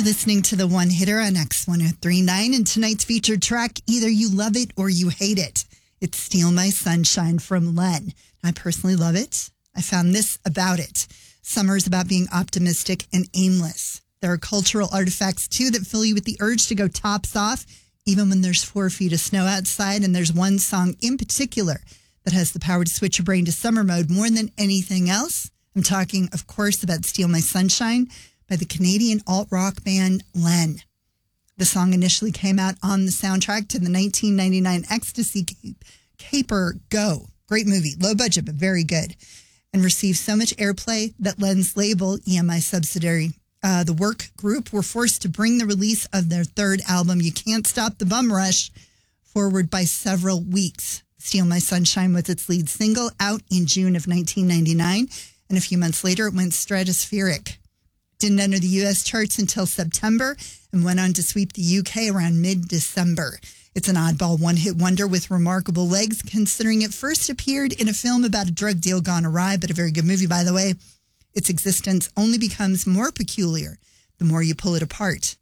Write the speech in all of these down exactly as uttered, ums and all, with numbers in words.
listening to the One Hitter on X one oh three point nine, and tonight's featured track, either you love it or you hate it. It's Steal My Sunshine from Len. I personally love it. I found this about it. Summer is about being optimistic and aimless. There are cultural artifacts, too, that fill you with the urge to go tops off, even when there's four feet of snow outside. And there's one song in particular that has the power to switch your brain to summer mode more than anything else. I'm talking, of course, about Steal My Sunshine by the Canadian alt-rock band Len. The song initially came out on the soundtrack to the nineteen ninety-nine Ecstasy Caper Go. Great movie, low budget, but very good. And received so much airplay that Len's label, E M I subsidiary, uh, the Work Group, were forced to bring the release of their third album, You Can't Stop the Bum Rush, forward by several weeks. Steal My Sunshine was its lead single, out in June of nineteen ninety-nine, and a few months later it went stratospheric. Didn't enter the U S charts until September and went on to sweep the U K around mid-December. It's an oddball one-hit wonder with remarkable legs, considering it first appeared in a film about a drug deal gone awry, but a very good movie, by the way. Its existence only becomes more peculiar the more you pull it apart.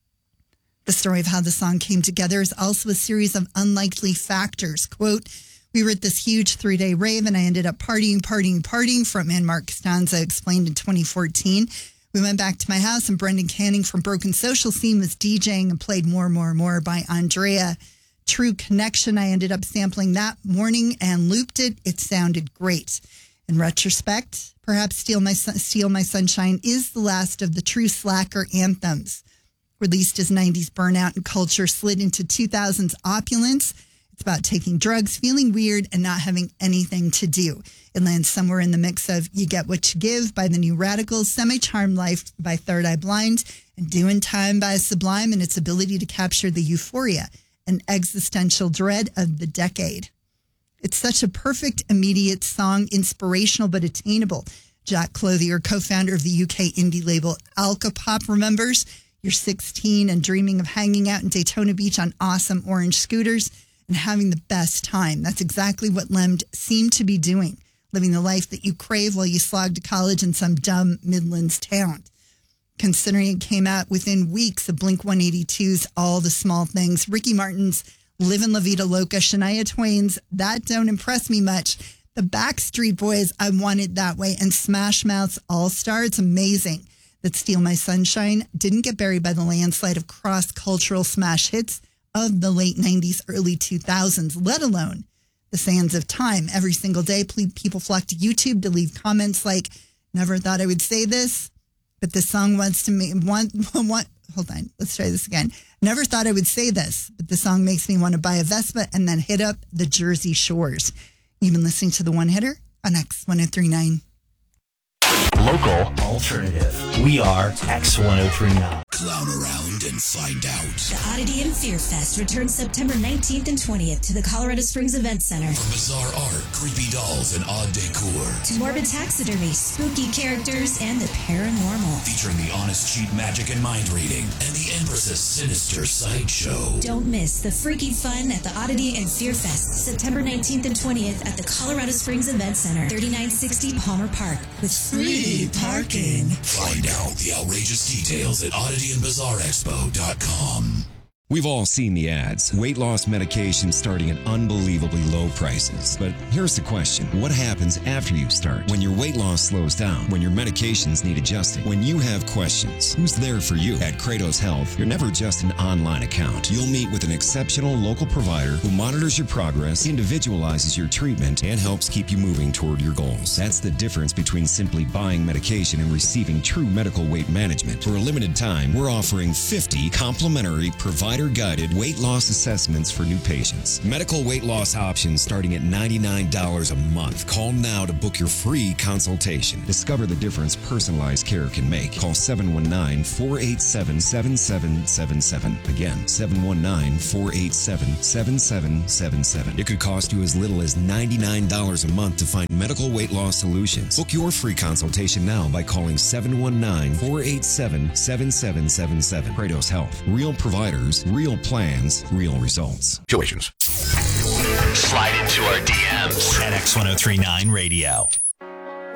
The story of how the song came together is also a series of unlikely factors. Quote, we were at this huge three-day rave, and I ended up partying, partying, partying, frontman Mark Costanza explained in twenty fourteen. We went back to my house, and Brendan Canning from Broken Social Scene was DJing and played More, More, More by Andrea. True Connection, I ended up sampling that morning and looped it. It sounded great. In retrospect, perhaps Steal My, Steal My Sunshine is the last of the true slacker anthems. Released as nineties burnout and culture slid into two thousands opulence. It's about taking drugs, feeling weird, and not having anything to do. It lands somewhere in the mix of You Get What You Give by the New Radicals, Semi-Charmed Life by Third Eye Blind, and Doing Time by Sublime, and its ability to capture the euphoria and existential dread of the decade. It's such a perfect, immediate song, inspirational but attainable. Jack Clothier, co-founder of the U K indie label Alcopop, remembers, you're sixteen and dreaming of hanging out in Daytona Beach on awesome orange scooters and having the best time. That's exactly what Len seemed to be doing, living the life that you crave while you slog to college in some dumb Midlands town. Considering it came out within weeks of Blink one eighty-two's All the Small Things, Ricky Martin's Livin' La Vida Loca, Shania Twain's That Don't Impress Me Much, the Backstreet Boys' I Want It That Way, and Smash Mouth's All Star. It's amazing that Steal My Sunshine didn't get buried by the landslide of cross-cultural smash hits of the late nineties, early two thousands, let alone the sands of time. Every single day, people flock to YouTube to leave comments like, never thought I would say this, but this song wants to make, want, want, hold on, let's try this again. Never thought I would say this, but the song makes me want to buy a Vespa and then hit up the Jersey Shores. You've been listening to The One Hitter on X one oh three point nine. Local alternative. We are X one oh three point nine. Clown around and find out. The Oddity and Fear Fest returns September nineteenth and twentieth to the Colorado Springs Event Center. From bizarre art, creepy dolls, and odd decor, to morbid taxidermy, spooky characters, and the paranormal. Featuring the honest cheat magic and mind reading, and the Empress's sinister sideshow. Don't miss the freaky fun at the Oddity and Fear Fest, September nineteenth and twentieth at the Colorado Springs Event Center, thirty-nine sixty Palmer Park, with free parking. Find out the outrageous details at oddity and bizarre expo dot com. We've all seen the ads. Weight loss medication starting at unbelievably low prices. But here's the question. What happens after you start? When your weight loss slows down? When your medications need adjusting? When you have questions? Who's there for you? At Kratos Health, you're never just an online account. You'll meet with an exceptional local provider who monitors your progress, individualizes your treatment, and helps keep you moving toward your goals. That's the difference between simply buying medication and receiving true medical weight management. For a limited time, we're offering fifty complimentary provider guided weight loss assessments for new patients. Medical weight loss options starting at ninety-nine dollars a month. Call now to book your free consultation. Discover the difference personalized care can make. Call seven one nine, four eight seven, seven seven seven seven. Again, seven one nine, four eight seven, seven seven seven seven. It could cost you as little as ninety-nine dollars a month to find medical weight loss solutions. Book your free consultation now by calling seven one nine, four eight seven, seven seven seven seven. Kratos Health. Real providers, real plans, real results. Situations. Slide into our D Ms at X one oh three point nine Radio.